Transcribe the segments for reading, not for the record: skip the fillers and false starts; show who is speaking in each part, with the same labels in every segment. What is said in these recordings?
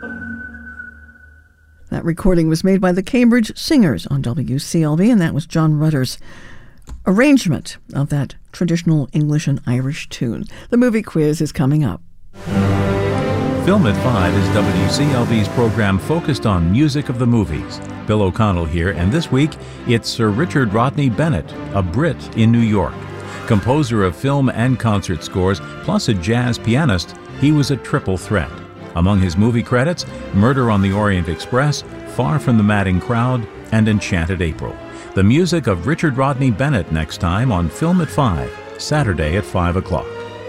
Speaker 1: That recording was made by the Cambridge Singers on WCLV, and that was John Rutter's arrangement of that traditional English and Irish tune. The movie quiz is coming up.
Speaker 2: Film at 5 is WCLV's program focused on music of the movies. Bill O'Connell here, and this week it's Sir Richard Rodney Bennett, a Brit in New York. Composer of film and concert scores, plus a jazz pianist, he was a triple threat. Among his movie credits, Murder on the Orient Express, Far from the Madding Crowd, and Enchanted April. The music of Richard Rodney Bennett next time on Film at 5, Saturday at 5 o'clock.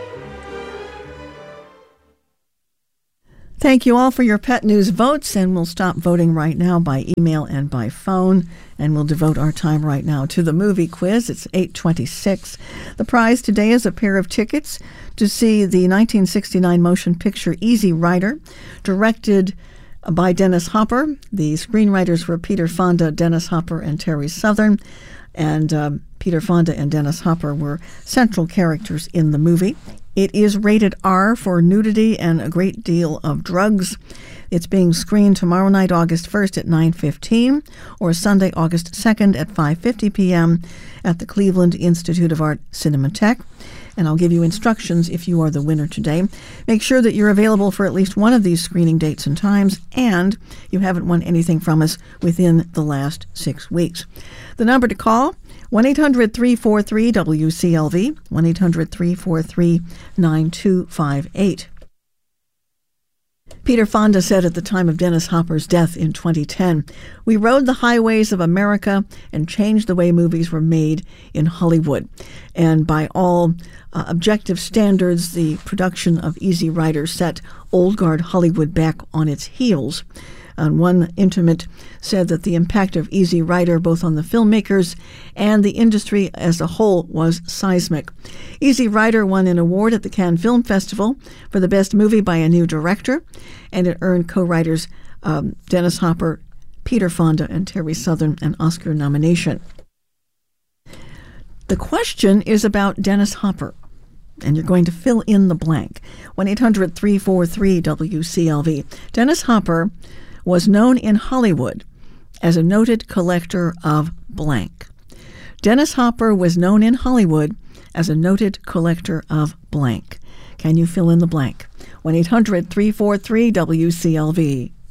Speaker 1: Thank you all for your Pet News votes, and we'll stop voting right now by email and by phone, and we'll devote our time right now to the movie quiz. It's 8:26. The prize today is a pair of tickets to see the 1969 motion picture Easy Rider, directed by Dennis Hopper. The screenwriters were Peter Fonda, Dennis Hopper, and Terry Southern, and Peter Fonda and Dennis Hopper were central characters in the movie. It is rated R for nudity and a great deal of drugs. It's being screened tomorrow night, August 1st at 9:15, or Sunday, August 2nd at 5:50 p.m. at the Cleveland Institute of Art Cinematheque. And I'll give you instructions if you are the winner today. Make sure that you're available for at least one of these screening dates and times, and you haven't won anything from us within the last 6 weeks. The number to call, 1-800-343-WCLV, 1-800-343-9258. Peter Fonda said at the time of Dennis Hopper's death in 2010, "We rode the highways of America and changed the way movies were made in Hollywood." And by all objective standards, the production of Easy Rider set old guard Hollywood back on its heels. And one intimate said that the impact of Easy Rider, both on the filmmakers and the industry as a whole, was seismic. Easy Rider won an award at the Cannes Film Festival for the best movie by a new director, and it earned co-writers Dennis Hopper, Peter Fonda, and Terry Southern an Oscar nomination. The question is about Dennis Hopper, and you're going to fill in the blank. 1-800-343-WCLV. Dennis Hopper was known in Hollywood as a noted collector of blank. Dennis Hopper was known in Hollywood as a noted collector of blank. Can you fill in the blank? 1-800-343-WCLV.